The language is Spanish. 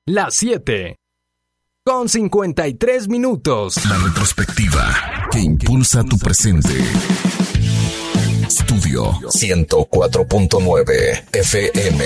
Las 7. Con 53 minutos. La retrospectiva que impulsa tu presente. Estudio 104.9 FM.